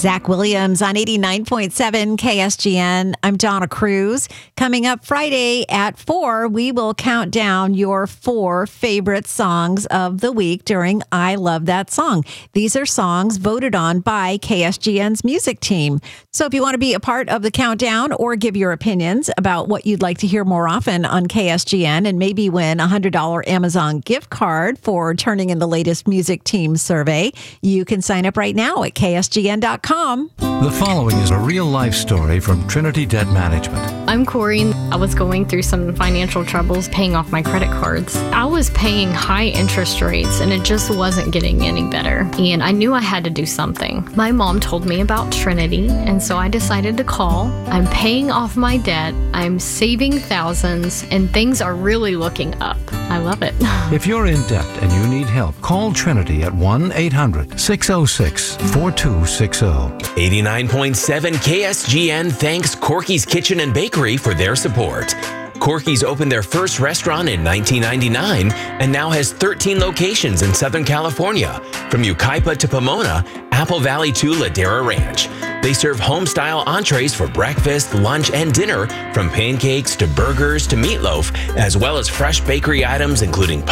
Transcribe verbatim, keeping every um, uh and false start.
Zach Williams on eighty-nine point seven K S G N. I'm Donna Cruz. Coming up Friday at four, we will count down your four favorite songs of the week during I Love That Song. These are songs voted on by K S G N's music team. So if you want to be a part of the countdown or give your opinions about what you'd like to hear more often on K S G N and maybe win a one hundred dollars Amazon gift card for turning in the latest music team survey, you can sign up right now at K S G N dot com. The following is a real-life story from Trinity Debt Management. I'm Corey. I was going through some financial troubles paying off my credit cards. I was paying high interest rates and it just wasn't getting any better. And I knew I had to do something. My mom told me about Trinity, and so I decided to call. I'm paying off my debt. I'm saving thousands, and things are really looking up. I love it. If you're in debt and you need help, call Trinity at one eight hundred six oh six four two six oh. eighty-nine point seven K S G N thanks Corky's Kitchen and Bakery for their support. Corky's opened their first restaurant in nineteen ninety-nine and now has thirteen locations in Southern California, from Yucaipa to Pomona, Apple Valley to Ladera Ranch. They serve home-style entrees for breakfast, lunch, and dinner, from pancakes to burgers to meatloaf, as well as fresh bakery items including